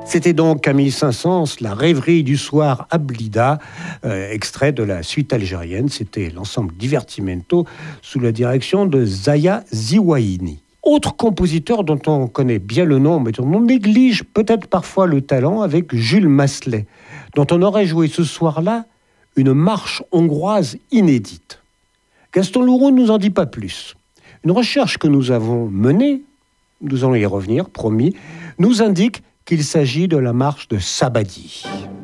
C'était donc Camille Saint-Saëns, La rêverie du soir à Blida, extrait de la suite algérienne. C'était l'ensemble Divertimento sous la direction de Zaya Ziwaini. Autre compositeur dont on connaît bien le nom, mais dont on néglige peut-être parfois le talent, avec Jules Masselet, dont on aurait joué ce soir-là une marche hongroise inédite. Gaston Louron ne nous en dit pas plus. Une recherche que nous avons menée, nous allons y revenir, promis, nous indique qu'il s'agit de la marche de Sabadi.